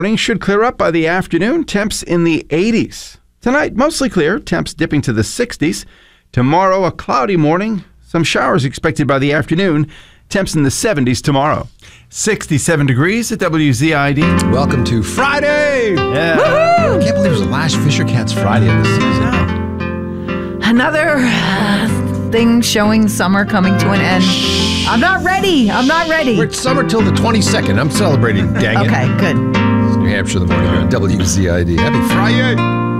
Morning should clear up by the afternoon. Temps in the 80s. Tonight, mostly clear. Temps dipping to the 60s. Tomorrow, a cloudy morning. Some showers expected by the afternoon. Temps in the 70s tomorrow. 67 degrees at WZID. Welcome to Friday! Yeah. I can't believe it was the last Fisher Cats Friday of the season. Another thing showing summer coming to an end. I'm not ready. We're at summer till the 22nd. I'm celebrating, dang it. Okay, good. It's New Hampshire in the morning here on WZID. Happy Friday!